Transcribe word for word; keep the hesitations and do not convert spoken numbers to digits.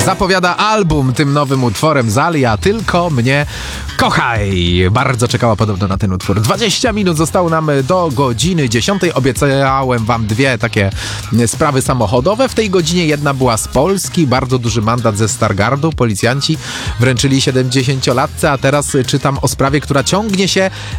zapowiada album tym nowym utworem Zalia, Tylko mnie kochaj. Bardzo czekała podobno na ten utwór. dwadzieścia minut zostało nam do godziny dziesiątej. Obiecałem wam dwie takie sprawy samochodowe. W tej godzinie jedna była z Polski. Bardzo duży mandat ze Stargardu. Policjanci wręczyli siedemdziesięciolatce, a teraz czytam o sprawie, która ciągnie się